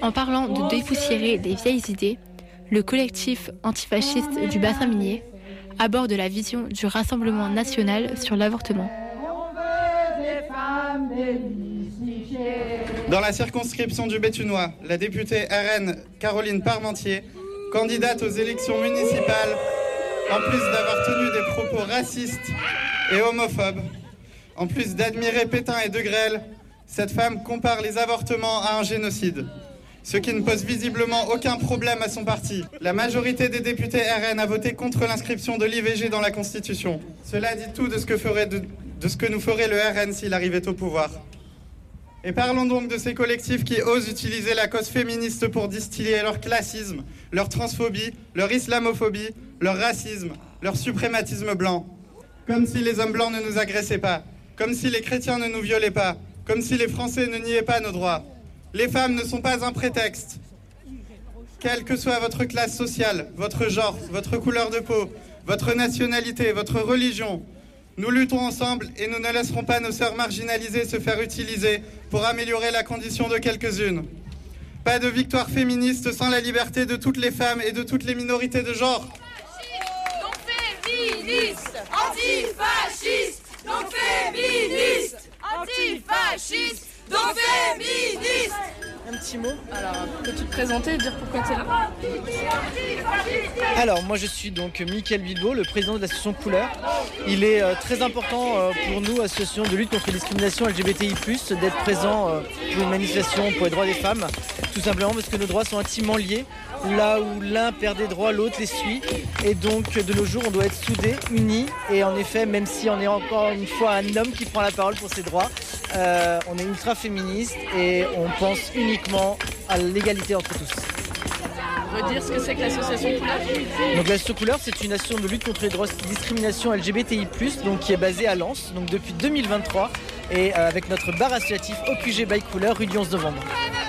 En parlant de dépoussiérer les vieilles idées, le collectif antifasciste du bassin minier aborde la vision du Rassemblement national sur l'avortement. Dans la circonscription du Béthunois, la députée RN Caroline Parmentier, candidate aux élections municipales, en plus d'avoir tenu des propos racistes et homophobes, en plus d'admirer Pétain et De Grelle, cette femme compare les avortements à un génocide. Ce qui ne pose visiblement aucun problème à son parti. La majorité des députés RN a voté contre l'inscription de l'IVG dans la Constitution. Cela dit tout de ce que nous ferait le RN s'il arrivait au pouvoir. Et parlons donc de ces collectifs qui osent utiliser la cause féministe pour distiller leur classisme, leur transphobie, leur islamophobie, leur racisme, leur suprématisme blanc. Comme si les hommes blancs ne nous agressaient pas, comme si les chrétiens ne nous violaient pas, comme si les Français ne niaient pas nos droits. Les femmes ne sont pas un prétexte. Quelle que soit votre classe sociale, votre genre, votre couleur de peau, votre nationalité, votre religion, nous luttons ensemble et nous ne laisserons pas nos sœurs marginalisées se faire utiliser pour améliorer la condition de quelques-unes. Pas de victoire féministe sans la liberté de toutes les femmes et de toutes les minorités de genre. Donc féministe, antifasciste, donc féministe, antifasciste, donc féministe. Un petit mot. Alors, peux-tu te présenter et dire pourquoi tu es là? Alors, moi je suis donc Mickaël Bilbao, le président de l'association Couleur. Il est très important pour nous, association de lutte contre les discriminations LGBTI+, d'être présent pour une manifestation pour les droits des femmes. Tout simplement parce que nos droits sont intimement liés. Là où l'un perd des droits, l'autre les suit. Et donc, de nos jours, on doit être soudés, unis. Et en effet, même si on est encore une fois un homme qui prend la parole pour ses droits, on est ultra féministe et on pense uniquement à l'égalité entre tous. Redire ce que c'est que l'association Couleur. Donc l'association Couleur, c'est une association de lutte contre les discriminations LGBTI+, donc qui est basée à Lens, donc depuis 2023, et avec notre bar associatif OQG by Couleur, rue du 11 novembre.